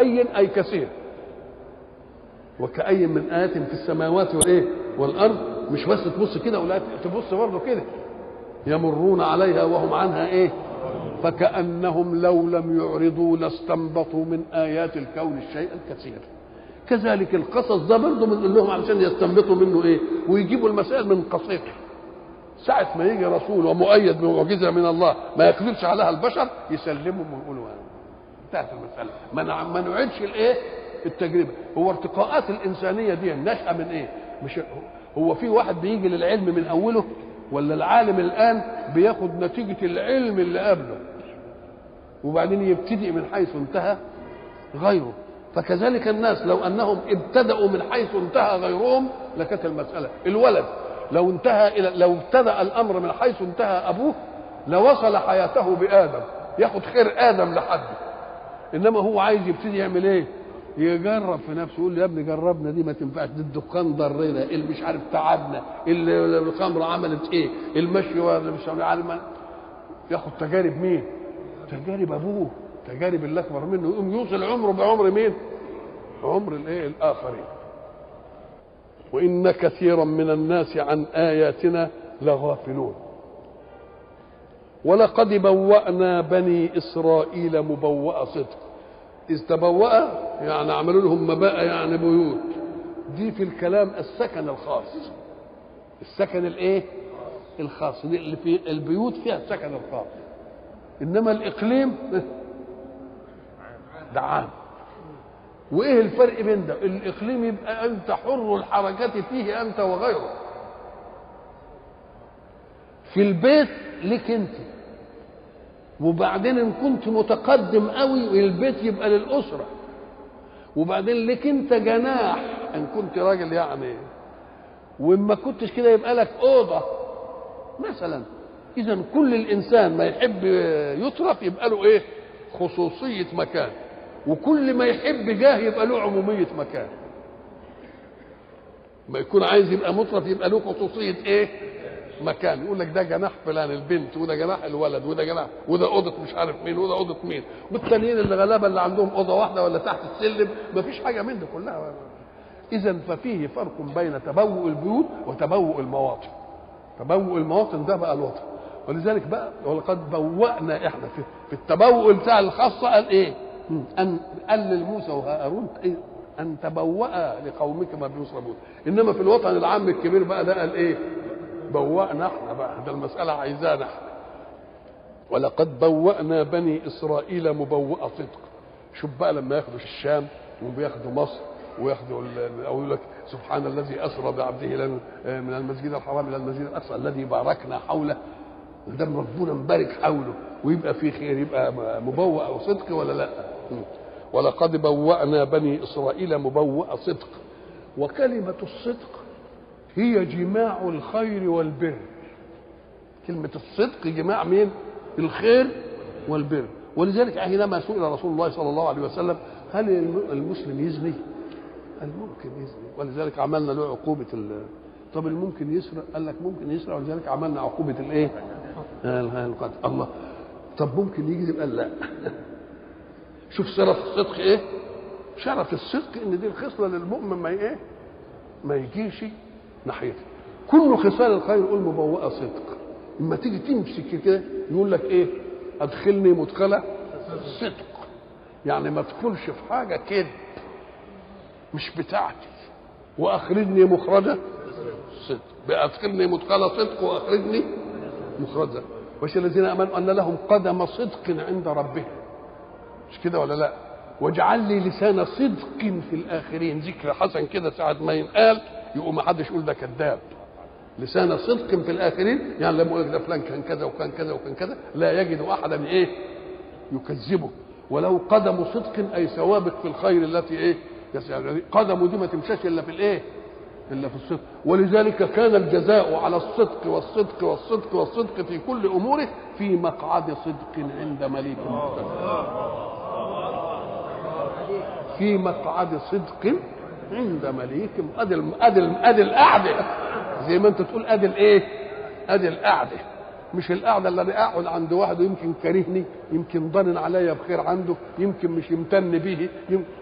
وكأي أي كثير، وكأي من آيات في السماوات والايه والارض. مش بس تبص كده ولا تبص برضه كده، يمرون عليها وهم عنها ايه، فكأنهم لو لم يعرضوا لاستنبطوا من آيات الكون الشيء الكثير. كذلك القصص ده برضه بنقول لهم علشان يستنبطوا منه ايه، ويجيبوا المسائل من قصيته. ساعة ما يجي رسول ومؤيد بمعجزة من الله ما يقدرش عليها البشر، يسلمهم ويقولوا انتهت المسألة. ما نعيدش الايه التجربة. هو ارتقاءات الإنسانية دي النشأة من ايه؟ مش هو في واحد بيجي للعلم من أوله، ولا العالم الآن بياخد نتيجة العلم اللي قبله وبعدين يبتدئ من حيث انتهى غيره. فكذلك الناس لو أنهم ابتدأوا من حيث انتهى غيرهم لكانت المسألة. الولد لو ابتدأ الأمر من حيث انتهى أبوه لوصل حياته بآدم، ياخد خير آدم لحده. إنما هو عايز يبتدي يعمل إيه؟ يجرب في نفسه، يقول يا ابني جربنا دي ما تنفعش، دي الدخان ضرنا، اللي مش عارف تعبنا، اللي الخمره عملت ايه، المشي ولا مش عارف. ياخد تجارب مين؟ تجارب ابوه، تجارب اللي اكبر منه، يقوم يوصل عمره بعمر مين؟ عمر الايه الاخرين. وان كثيرا من الناس عن اياتنا لغافلون. ولقد بوأنا بني اسرائيل مبوأ صدق. إذ تبوأ يعني عملوا لهم مباء يعني بيوت. دي في الكلام السكن الخاص، السكن الايه الخاص، دي اللي في البيوت فيها السكن الخاص. انما الاقليم ده عام. وايه الفرق بين ده؟ الاقليم يبقى انت حر الحركه فيه انت وغيره. في البيت لك انت، وبعدين ان كنت متقدم قوي البيت يبقى للاسره، وبعدين لك انت جناح ان كنت راجل يعني، وما كنتش كده يبقى لك اوضه مثلا. اذا كل الانسان ما يحب يترك يبقى له ايه؟ خصوصيه مكان، وكل ما يحب جاه يبقى له عموميه مكان. ما يكون عايز يبقى مترف يبقى له خصوصيه ايه؟ مكان. يقول لك ده جناح فلان البنت، وده جناح الولد، وده جناح، وده اوضه مش عارف مين، وده اوضه مين، والتانيين اللي غلابه اللي عندهم اوضه واحده ولا تحت السلم، ما فيش حاجه من دي كلها. اذا ففيه فرق بين تبوء البيوت وتبوء المواطن. تبوء المواطن ده بقى الوطن. ولذلك بقى ولقد بوأنا احنا في التبوء بتاع الخاصه قال ايه؟ قال لموسى وهارون ان تبوأ لقومك ما بيصربون. انما في الوطن العام الكبير بقى ده قال ايه؟ بوأنا احنا بقى، ده المسألة عايزانا احنا. ولقد بوأنا بني إسرائيل مبوأ صدق. شوف بقى لما ياخدوا الشام وبياخدوا مصر وياخدوا أو يقول لك سبحان الذي أسرى بعبده من المسجد الحرام إلى المسجد الأقصى الذي باركنا حوله. ده ربنا مبارك حوله ويبقى فيه خير، يبقى مبوأ صدق ولا لا؟ ولقد بوأنا بني إسرائيل مبوأ صدق. وكلمة الصدق هي جماع الخير والبر. كلمة الصدق جماع مين؟ الخير والبر. ولذلك حينما سئل رسول الله صلى الله عليه وسلم هل المسلم يزني؟ قال ممكن يزني، ولذلك عملنا له عقوبة طب الممكن يسرق؟ قال لك ممكن يسرق، ولذلك عملنا عقوبة الايه؟ القتل. الله. طب ممكن يكذب؟ قال لا. شوف شرف الصدق ايه؟ شرف الصدق ان دي الخصلة للمؤمن ما ايه؟ ما يجيش ناحيته. كل خصال الخير يقول مبوأة صدق. اما تيجي تمسك كده يقول لك ايه؟ ادخلني مدخله صدق، يعني ما تدخلش في حاجه كده مش بتاعتي، واخرجني مخرجه صدق. بادخلني مدخله صدق واخرجني مخرجه. وش الذين امنوا ان لهم قدم صدق عند ربهم، مش كده ولا لا؟ واجعل لي لسان صدق في الاخرين. ذكر حسن كده ساعه ما ينقال يقوم ما حدش يقول ده كذاب. لسان صدق في الاخرين، يعني لما يقول لك ده فلان كان كذا وكان كذا وكان كذا لا يجد احدا ايه؟ يكذبه. ولو قدم صدق اي سوابق في الخير التي ايه؟ قدمه دي ما تمشاش الا في الايه؟ الا في الصدق. ولذلك كان الجزاء على الصدق والصدق والصدق والصدق في كل اموره في مقعد صدق عند مليك مقتدر. في مقعد صدق عند مليك. ادي القعده، زي ما انت تقول ادي الايه؟ ادي القعده، مش القعده اللي انا اقعد عند واحد يمكن كرهني، يمكن ضنن عليا بخير عنده، يمكن مش يمتن به،